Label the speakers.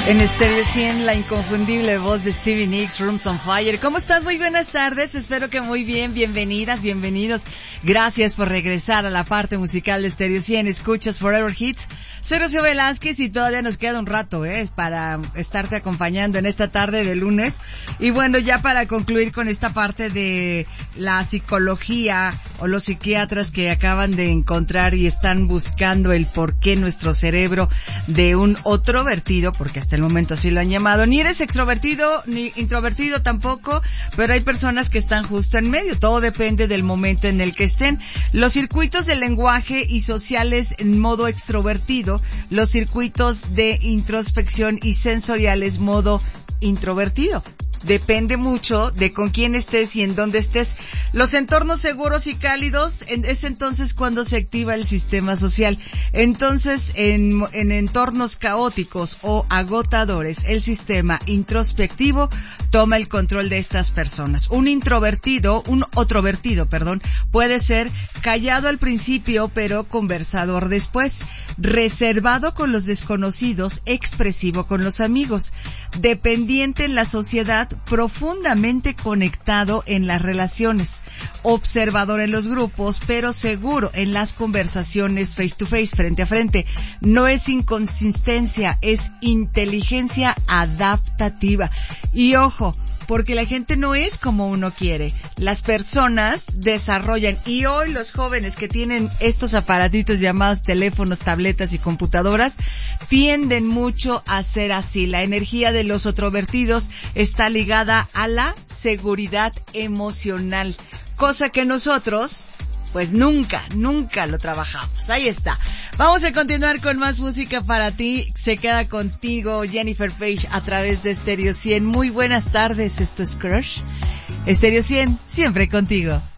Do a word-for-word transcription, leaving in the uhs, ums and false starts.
Speaker 1: En Stereo cien, la inconfundible voz de Stevie Nicks, Rooms on Fire. ¿Cómo estás? Muy buenas tardes, espero que muy bien, bienvenidas, bienvenidos. Gracias por regresar a la parte musical de Stereo cien, escuchas Forever Hits. Soy Rocío Velázquez y todavía nos queda un rato, eh, para estarte acompañando en esta tarde de lunes. Y bueno, ya para concluir con esta parte de la psicología o los psiquiatras que acaban de encontrar y están buscando el por qué nuestro cerebro de un otrovertido, porque hasta el momento así lo han llamado, ni eres extrovertido ni introvertido tampoco, pero hay personas que están justo en medio, todo depende del momento en el que estén. Los circuitos de lenguaje y sociales en modo extrovertido, los circuitos de introspección y sensoriales modo introvertido. Depende mucho de con quién estés y en dónde estés. Los entornos seguros y cálidos, en, es entonces cuando se activa el sistema social. Entonces, en, en entornos caóticos o agotadores, el sistema introspectivo toma el control de estas personas. Un introvertido, un otrovertido, perdón, puede ser callado al principio, pero conversador después. Reservado con los desconocidos, expresivo con los amigos. Dependiente en la sociedad, profundamente conectado en las relaciones, observador en los grupos, pero seguro en las conversaciones face to face, frente a frente. No es inconsistencia, es inteligencia adaptativa. Y ojo, porque la gente no es como uno quiere. Las personas desarrollan, y hoy los jóvenes que tienen estos aparatitos llamados teléfonos, tabletas y computadoras, tienden mucho a ser así. La energía de los otrovertidos está ligada a la seguridad emocional, cosa que nosotros pues nunca, nunca lo trabajamos. Ahí está. Vamos a continuar con más música para ti. Se queda contigo Jennifer Page a través de Stereo cien. Muy buenas tardes, esto es Crush. Stereo cien, siempre contigo.